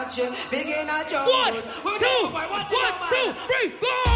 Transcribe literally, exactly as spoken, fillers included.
watch it. Big in a jungle. One, two, one, two, three, go!